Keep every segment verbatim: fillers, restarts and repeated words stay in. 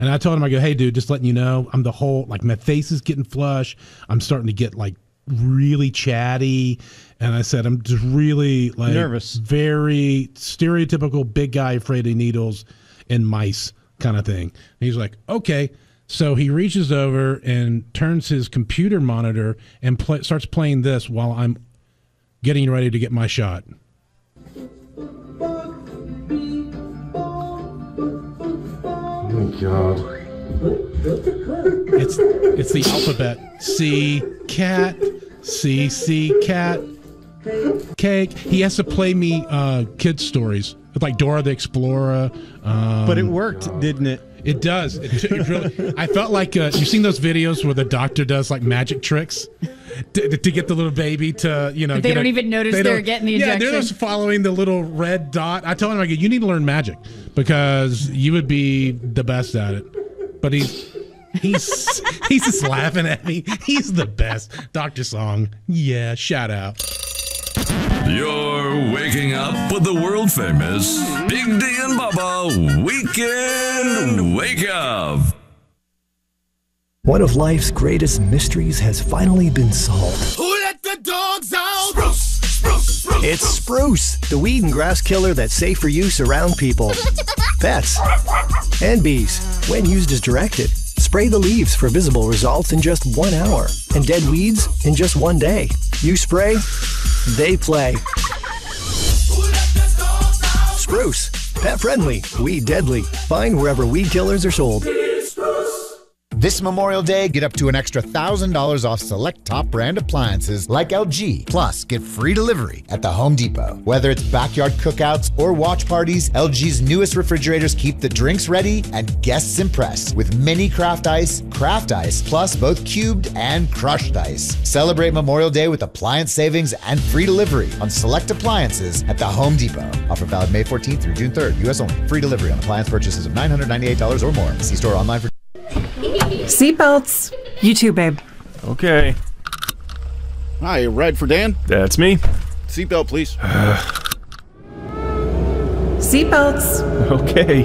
And I told him, I go, hey, dude, just letting you know, I'm the whole, like, my face is getting flush. I'm starting to get, like, really chatty. And I said, I'm just really, like, nervous. Very stereotypical big guy afraid of needles and mice kind of thing. And he's like, okay. So he reaches over and turns his computer monitor and play, starts playing this while I'm getting ready to get my shot. Oh, God. It's it's the alphabet. C, cat. C, C, cat. Cake. He has to play me uh, kids' stories. Like Dora the Explorer. Um, but it worked, God. Didn't it? It does. It, it really, I felt like uh, you've seen those videos where the doctor does like magic tricks to, to get the little baby to, you know. They get don't a, even notice they they're don't, getting the yeah, injection. they're just following the little red dot. I told him, I go, you need to learn magic because you would be the best at it. But he's he's he's just laughing at me. He's the best. Doctor Song. Yeah, shout out. You're waking up with the world famous Big D and Bubba Weekend Wake Up. One of life's greatest mysteries has finally been solved. Who let the dogs out? Spruce, spruce, spruce. It's Spruce, the weed and grass killer that's safe for use around people, pets, and bees when used as directed. Spray the leaves for visible results in just one hour and dead weeds in just one day. You spray, they play. Spruce, pet friendly, weed deadly. Find wherever weed killers are sold. This Memorial Day, get up to an extra one thousand dollars off select top brand appliances like L G. Plus, get free delivery at the Home Depot. Whether it's backyard cookouts or watch parties, L G's newest refrigerators keep the drinks ready and guests impressed with mini craft ice, craft ice, plus both cubed and crushed ice. Celebrate Memorial Day with appliance savings and free delivery on select appliances at the Home Depot. Offer valid May fourteenth through June third. U S only. Free delivery on appliance purchases of nine hundred ninety-eight dollars or more. See store online for Seatbelts. You too, babe. Okay. Hi, ride for Dan? That's me. Seatbelt, please. Seatbelts. Okay.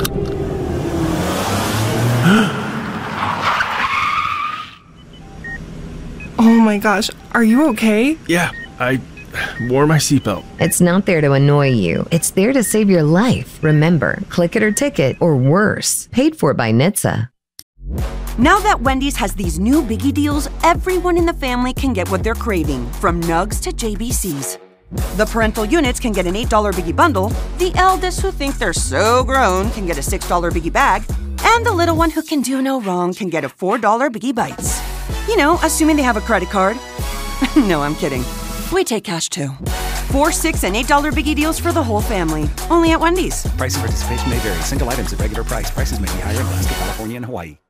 Oh my gosh, are you okay? Yeah, I wore my seatbelt. It's not there to annoy you. It's there to save your life. Remember, click it or ticket, or worse. Paid for by N H T S A. Now that Wendy's has these new biggie deals, everyone in the family can get what they're craving, from nugs to J B Cs. The parental units can get an eight dollar biggie bundle, the eldest who think they're so grown can get a six dollar biggie bag, and the little one who can do no wrong can get a four dollar biggie bites. You know, assuming they have a credit card. No, I'm kidding. We take cash too. Four, six, and eight dollar biggie deals for the whole family. Only at Wendy's. Price and participation may vary. Single items at regular price. Prices may be higher in Alaska, California, and Hawaii.